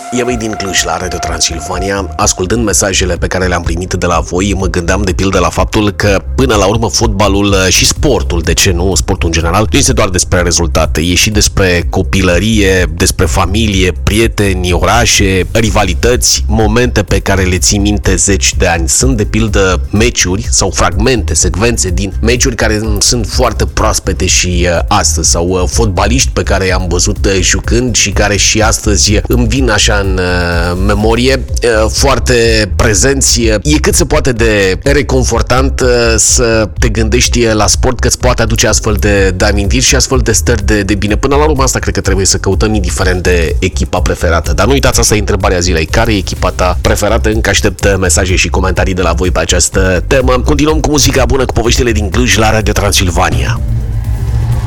Eu din Cluj la Radio Transilvania, ascultând mesajele pe care le-am primit de la voi, mă gândeam de pildă la faptul că până la urmă fotbalul și sportul, de ce nu, sportul în general, nu este doar despre rezultate, e și despre copilărie, despre familie, prieteni, orașe, rivalități, momente pe care le ții minte zeci de ani. Sunt de pildă meciuri sau fragmente, secvențe din meciuri care sunt foarte proaspete și astăzi, sau fotbaliști pe care i-am văzut jucând și care și astăzi îmi vin așa în memorie, foarte prezenți. E cât se poate de reconfortant să te gândești la sport, că îți poate aduce astfel de amintiri și astfel de stări de bine. Până la urmă asta cred că trebuie să căutăm, indiferent de echipa preferată. Dar nu uitați, asta e întrebarea zilei. Care e echipa ta preferată? Încă aștept mesaje și comentarii de la voi pe această temă. Continuăm cu muzica bună, cu poveștile din Cluj la Radio Transilvania.